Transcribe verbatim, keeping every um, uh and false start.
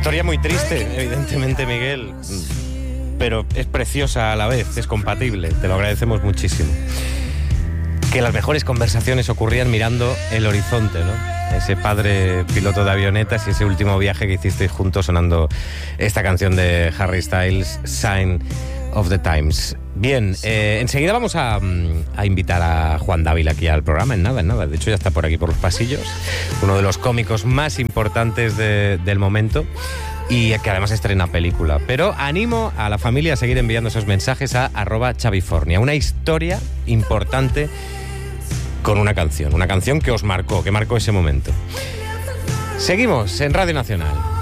Historia muy triste, evidentemente, Miguel, pero es preciosa a la vez, es compatible, te lo agradecemos muchísimo. Que las mejores conversaciones ocurrían mirando el horizonte, ¿no? Ese padre piloto de avionetas y ese último viaje que hicisteis juntos sonando esta canción de Harry Styles, Sign of the Times. Bien, eh, enseguida vamos a, a invitar a Juan Dávila aquí al programa, en nada, en nada. De hecho, ya está por aquí por los pasillos, uno de los cómicos más importantes de, del momento y que además estrena película. Pero animo a la familia a seguir enviando esos mensajes a arroba chavifornia. Una historia importante con una canción, una canción que os marcó, que marcó ese momento. Seguimos en Radio Nacional.